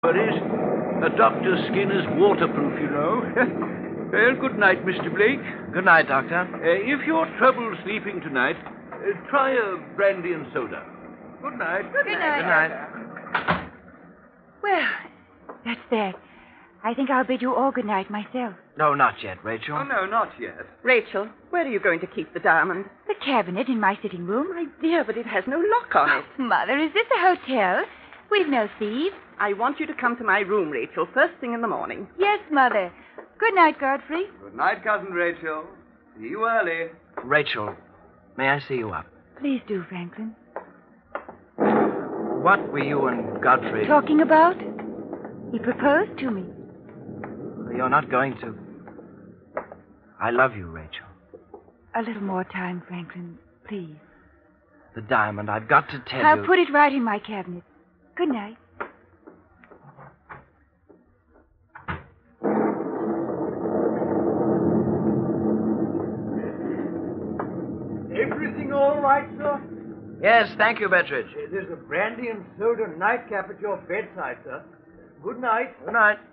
worries. A doctor's skin is waterproof, you know. Well, good night, Mr. Blake. Good night, Doctor. If you're trouble sleeping tonight, try a brandy and soda. Good night. Good night. Good night. Well, that's that. I think I'll bid you all good night myself. No, not yet, Rachel. Oh, no, not yet. Rachel, where are you going to keep the diamond? The cabinet in my sitting room. My dear, but it has no lock on it. Mother, is this a hotel? We've no thieves. I want you to come to my room, Rachel, first thing in the morning. Yes, Mother. Good night, Godfrey. Good night, Cousin Rachel. See you early. Rachel, may I see you up? Please do, Franklin. What were you and Godfrey... Talking about? He proposed to me. You're not going to... I love you, Rachel. A little more time, Franklin, please. The diamond, I've got to tell you... I'll put it right in my cabinet. Good night. Everything all right, sir? Yes, thank you, Betteridge. There's a brandy and soda nightcap at your bedside, sir. Good night. Good night.